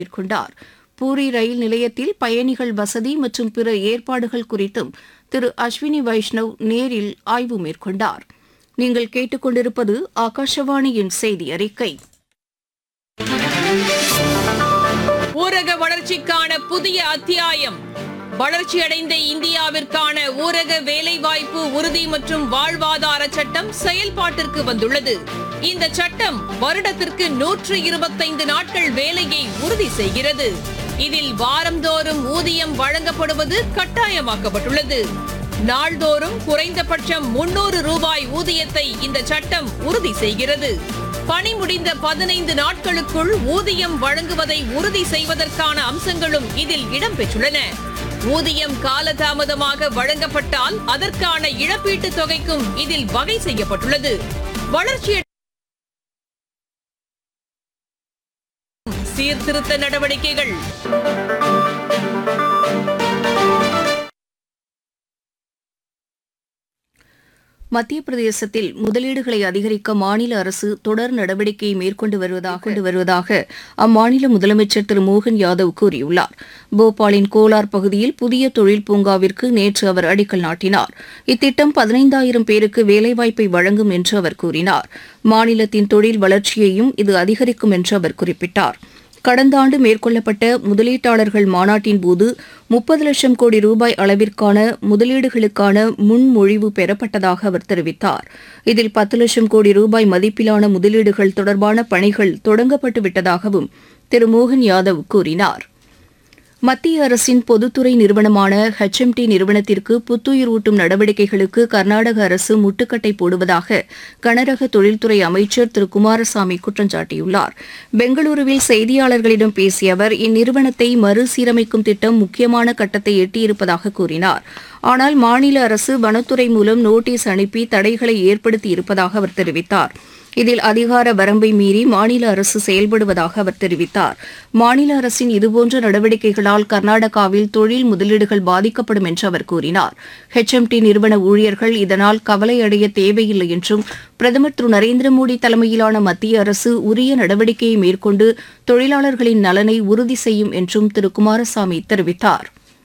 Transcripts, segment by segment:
மேற்கொண்டார். பூரி ரயில் நிலையத்தில் பயணிகள் வசதி மற்றும் பிற ஏற்பாடுகள் குறித்தும் திரு அஸ்வினி வைஷ்ணவ் நேரில் ஆய்வு மேற்கொண்டார். நீங்கள் கேட்டுக்கொண்டிருப்பது ஆகாஷவாணியின் செய்தி அறிக்கை. ஊரக வளர்ச்சிக்கான புதிய அத்தியாயம். வளர்ச்சியடைந்த இந்தியாவிற்கான ஊரக வேலைவாய்ப்பு உறுதி மற்றும் வாழ்வாதார சட்டம் செயல்பாட்டிற்கு வந்துள்ளது. இந்த சட்டம் வருடத்திற்கு 125 நாட்கள் வேலையை உறுதி செய்கிறது. இதில் வாரந்தோறும் ஊதியம் வழங்கப்படுவது கட்டாயமாக்கப்பட்டுள்ளது. நாள்தோறும் குறைந்தபட்சம் 300 ரூபாய் ஊதியத்தை இந்த சட்டம் உறுதி செய்கிறது. பணி முடிந்த 15 நாட்களுக்குள் ஊதியம் வழங்குவதை உறுதி செய்வதற்கான அம்சங்களும் இதில் இடம்பெற்றுள்ளன. ஊதியம் காலதாமதமாக வழங்கப்பட்டால் அதற்கான இழப்பீட்டுத் தொகைக்கும் இதில் வகை செய்யப்பட்டுள்ளது. வளர்ச்சி சீர்திருத்த நடவடிக்கைகள். மத்திய பிரதேசத்தில் முதலீடுகளை அதிகரிக்க மாநில அரசு தொடர் நடவடிக்கையை மேற்கொண்டு வருவதாக அம்மாநில முதலமைச்சர் திரு மோகன் யாதவ் கூறியுள்ளார். போபாலின் கோலார் பகுதியில் புதிய தொழில் பூங்காவிற்கு நேற்று அவர் அடிக்கல் நாட்டினார். இத்திட்டம் 15,000 பேருக்கு வேலைவாய்ப்பை வழங்கும் என்று அவர் கூறினார். மாநிலத்தின் தொழில் வளர்ச்சியையும் இது அதிகரிக்கும் என்று அவர் குறிப்பிட்டார். கடந்த ஆண்டு மேற்கொள்ளப்பட்ட முதலீட்டாளர்கள் மாநாட்டின்போது 30 லட்சம் கோடி ரூபாய் அளவிற்கான முதலீடுகளுக்கான முன்மொழிவு பெறப்பட்டதாக அவர் தெரிவித்தார். இதில் 10 லட்சம் கோடி ரூபாய் மதிப்பிலான முதலீடுகள் தொடர்பான பணிகள் தொடங்கப்பட்டு விட்டதாகவும் திரு மோகன் யாதவ் கூறினார். மத்திய அரசின் பொதுத்துறை நிறுவனமான HMT நிறுவனத்திற்கு புத்துயிர் ஊட்டும் நடவடிக்கைகளுக்கு கர்நாடக அரசு முட்டுக்கட்டை போடுவதாக கனரக தொழில்துறை அமைச்சர் திரு குமாரசாமி குற்றம் சாட்டியுள்ளார். பெங்களூருவில் செய்தியாளர்களிடம் பேசிய அவர் இந்நிறுவனத்தை மறுசீரமைக்கும் திட்டம் முக்கியமான கட்டத்தை எட்டியிருப்பதாக கூறினார். ஆனால் மாநில அரசு வனத்துறை மூலம் நோட்டீஸ் அனுப்பி தடைகளை ஏற்படுத்தியிருப்பதாக அவர் தெரிவித்தார். இதில் அதிகார வரம்பை மீறி மாநில அரசு செயல்படுவதாக அவர் தெரிவித்தார். மாநில அரசின் இதுபோன்ற நடவடிக்கைகளால் கர்நாடகாவில் தொழில் முதலீடுகள் பாதிக்கப்படும் என்று அவர் கூறினார். HMT நிறுவன ஊழியர்கள் இதனால் கவலையடைய தேவையில்லை என்றும் பிரதமர் திரு நரேந்திர மோடி தலைமையிலான மத்திய அரசு உரிய நடவடிக்கையை மேற்கொண்டு தொழிலாளர்களின் நலனை உறுதி செய்யும் என்றும் திரு குமாரசாமி தெரிவித்தார்.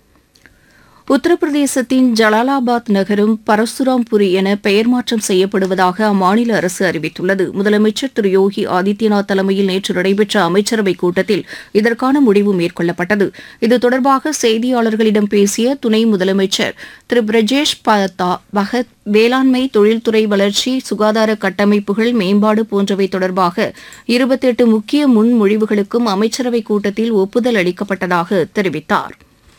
உத்தரப்பிரதேசத்தின் ஜலாலாபாத் நகரம் பரசுராம்புரி என பெயர் மாற்றம் செய்யப்படுவதாக அம்மாநில அரசு அறிவித்துள்ளது. முதலமைச்சர் திரு யோகி ஆதித்யநாத் தலைமையில் நேற்று நடைபெற்ற அமைச்சரவைக் கூட்டத்தில் இதற்கான முடிவு மேற்கொள்ளப்பட்டது. இது தொடர்பாக செய்தியாளர்களிடம் பேசிய துணை முதலமைச்சர் திரு பிரஜேஷ் பகத் வேளாண்மை, தொழில்துறை வளர்ச்சி, சுகாதார கட்டமைப்புகள் மேம்பாடு போன்றவை தொடர்பாக 28 முக்கிய முன்மொழிவுகளுக்கும் அமைச்சரவைக் கூட்டத்தில் ஒப்புதல் அளிக்கப்பட்டதாக தெரிவித்தார்.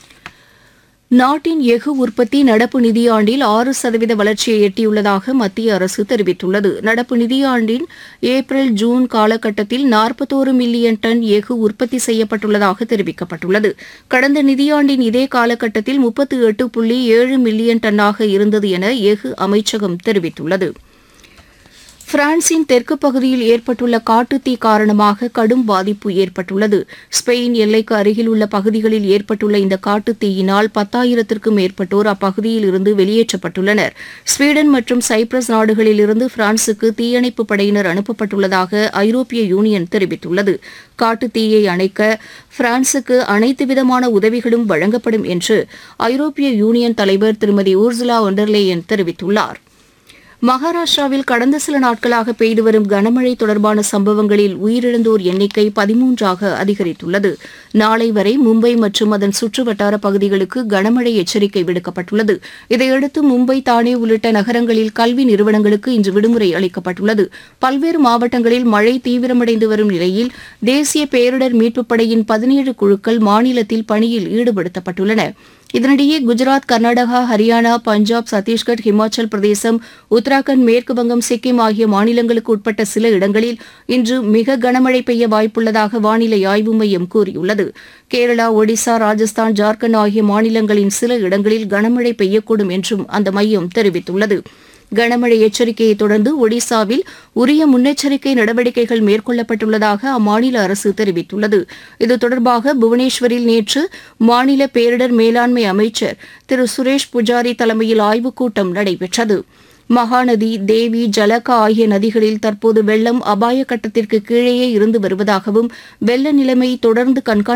நாட்டின் எஃகு உற்பத்தி நடப்பு நிதியாண்டில் 6% வளர்ச்சியை எட்டியுள்ளதாக மத்திய அரசு தெரிவித்துள்ளது. நடப்பு நிதியாண்டின் ஏப்ரல் ஜூன் காலகட்டத்தில் 41 மில்லியன் டன் எஃகு உற்பத்தி செய்யப்பட்டுள்ளதாக தெரிவிக்கப்பட்டுள்ளது. கடந்த நிதியாண்டின் இதே காலகட்டத்தில் 38.7 மில்லியன் டன்னாக இருந்தது என எஃகு அமைச்சகம் தெரிவித்துள்ளது. பிரான்சின் தெற்கு பகுதியில் ஏற்பட்டுள்ள காட்டுத்தீ காரணமாக கடும் பாதிப்பு ஏற்பட்டுள்ளது. ஸ்பெயின் எல்லைக்கு அருகில் உள்ள பகுதிகளில் ஏற்பட்டுள்ள இந்த காட்டுத்தீயினால் 10,000க்கும் மேற்பட்டோர் அப்பகுதியில் இருந்து வெளியேற்றப்பட்டுள்ளனர். ஸ்வீடன் மற்றும் சைப்ரஸ் நாடுகளில் இருந்து பிரான்சுக்கு தீயணைப்பு படையினர் அனுப்பப்பட்டுள்ளதாக ஐரோப்பிய யூனியன் தெரிவித்துள்ளது. காட்டுத்தீயை அணைக்க பிரான்சுக்கு அனைத்து விதமான உதவிகளும் வழங்கப்படும் என்று ஐரோப்பிய யூனியன் தலைவர் திருமதி ஊர்சுலா ஒண்டர்லேயன் தெரிவித்துள்ளார். மகாராஷ்டிராவில் கடந்த சில நாட்களாக பெய்து வரும் கனமழை தொடர்பான சம்பவங்களில் உயிரிழந்தோர் எண்ணிக்கை 13ஆக அதிகரித்துள்ளது. நாளை வரை மும்பை மற்றும் அதன் சுற்றுவட்டார பகுதிகளுக்கு கனமழை எச்சரிக்கை விடுக்கப்பட்டுள்ளது. இதையடுத்து மும்பை, தானே உள்ளிட்ட நகரங்களில் கல்வி நிறுவனங்களுக்கு இன்று விடுமுறை அளிக்கப்பட்டுள்ளது. பல்வேறு மாவட்டங்களில் மழை தீவிரமடைந்து வரும் நிலையில் தேசிய பேரிடர் மீட்புப் படையின் 17 குழுக்கள் மாநிலத்தில் பணியில் ஈடுபடுத்தப்பட்டுள்ளன. இதனிடையே குஜராத், கர்நாடகா, ஹரியானா, பஞ்சாப், சத்தீஸ்கர், ஹிமாச்சல் பிரதேசம், உத்தராகண்ட், மேற்கு வங்கம், சிக்கிம் ஆகிய மாநிலங்களுக்கு உட்பட்ட சில இடங்களில் இன்று மிக கனமழை பெய்ய வாய்ப்புள்ளதாக வானிலை ஆய்வு மையம் கூறியுள்ளது. கேரளா, ஒடிசா, ராஜஸ்தான், ஜார்க்கண்ட் ஆகிய மாநிலங்களின் சில இடங்களில் கனமழை பெய்யக்கூடும் என்றும் அந்த மையம் தெரிவித்துள்ளது. கனமழை எச்சரிக்கையை தொடர்ந்து ஒடிசாவில் உரிய முன்னெச்சரிக்கை நடவடிக்கைகள் மேற்கொள்ளப்பட்டுள்ளதாக அம்மாநில அரசு தெரிவித்துள்ளது. இது தொடர்பாக புவனேஸ்வரில் நேற்று மாநில பேரிடர் மேலாண்மை அமைச்சர் திரு சுரேஷ் புஜாரி தலைமையில் ஆய்வுக் கூட்டம் நடைபெற்றது. மகாநதி, தேவி, ஜலகா ஆகிய நதிகளில் தற்போது வெள்ளம் அபாய கட்டத்திற்கு கீழேயே இருந்து வருவதாகவும் வெள்ள நிலைமை தொடர்ந்து